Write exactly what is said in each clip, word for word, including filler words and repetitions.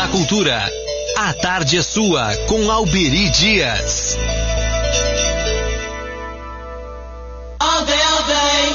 cultura. A tarde é sua com Alberi Dias. All day, all day.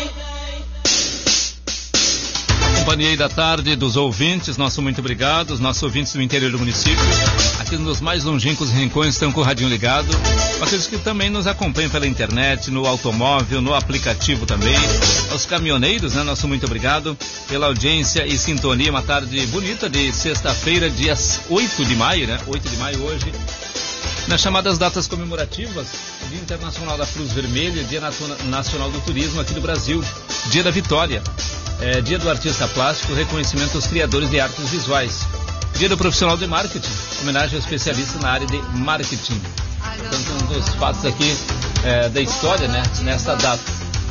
Companhia da tarde dos ouvintes, nosso muito obrigado, os nossos ouvintes do interior do município, aqui nos mais longínquos rincões estão com o radinho ligado, aqueles que também nos acompanham pela internet, no automóvel, no aplicativo também, aos caminhoneiros, né, nosso muito obrigado pela audiência e sintonia, uma tarde bonita de sexta-feira, dia oito de maio, né, oito de maio hoje, nas chamadas datas comemorativas, Dia Internacional da Cruz Vermelha, Dia Nacional do Turismo aqui do Brasil, Dia da Vitória. É, dia do artista plástico, reconhecimento aos criadores de artes visuais. Dia do profissional de marketing, homenagem ao especialista na área de marketing. Portanto, um dos fatos aqui é, da história, né, nesta data.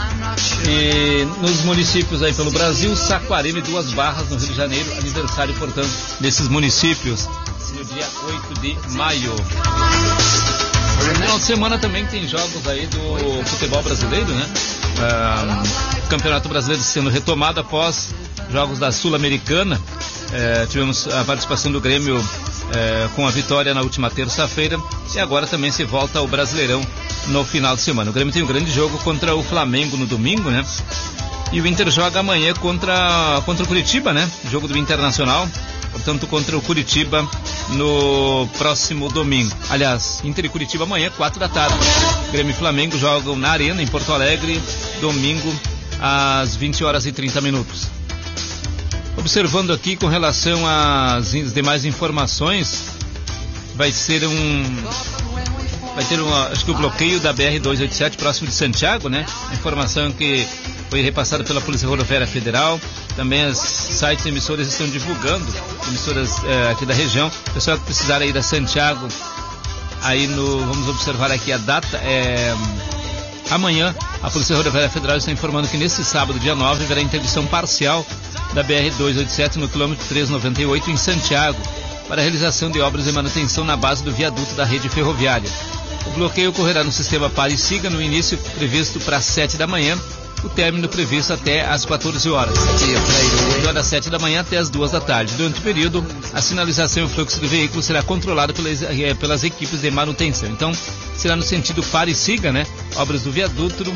E nos municípios aí pelo Brasil, Saquarema e Duas Barras, no Rio de Janeiro, aniversário, portanto, desses municípios, no dia oito de maio. No final de semana também tem jogos aí do futebol brasileiro, né? Uh, Campeonato Brasileiro sendo retomado após jogos da Sul-Americana. Uh, tivemos a participação do Grêmio uh, com a vitória na última terça-feira e agora também se volta ao Brasileirão no final de semana. O Grêmio tem um grande jogo contra o Flamengo no domingo, né? E o Inter joga amanhã contra, contra o Curitiba, né? Jogo do Internacional. Portanto, contra o Curitiba no próximo domingo. Aliás, Inter e Curitiba amanhã, quatro da tarde. Grêmio e Flamengo jogam na Arena, em Porto Alegre, domingo, às vinte horas e trinta minutos. Observando aqui com relação às demais informações, vai ser um... Vai ter um, acho que o bloqueio da B R duzentos e oitenta e sete próximo de Santiago, né? A informação que foi repassada pela Polícia Rodoviária Federal. Também os sites e emissoras estão divulgando, emissoras é, aqui da região. O pessoal que precisar aí da Santiago, aí no, vamos observar aqui a data, é, amanhã a Polícia Rodoviária Federal está informando que nesse sábado, dia nove, haverá interdição parcial da B R duzentos e oitenta e sete no quilômetro trezentos e noventa e oito em Santiago, para a realização de obras de manutenção na base do viaduto da rede ferroviária. O bloqueio ocorrerá no sistema Pare e Siga, no início previsto para as sete da manhã, o término previsto até às quatorze horas. Então, das sete da manhã até as duas da tarde. Durante o período, a sinalização e o fluxo de veículos será controlado pelas, pelas equipes de manutenção. Então, será no sentido Pare e Siga, né? Obras do viaduto,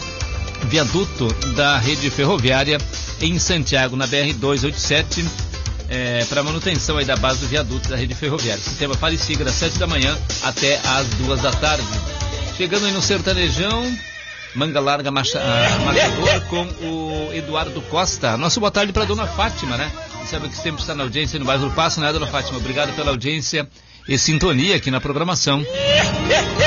viaduto da rede ferroviária em Santiago, na B R duzentos e oitenta e sete, é, para manutenção aí da base do viaduto da rede ferroviária. Sistema Pare e Siga, das sete da manhã até as duas da tarde. Chegando aí no Sertanejão, Manga Larga Macha, uh, Machador com o Eduardo Costa. Nosso boa tarde para dona Fátima, né? Sabe que sempre está na audiência no bairro do Passo, né, dona Fátima? Obrigado pela audiência e sintonia aqui na programação.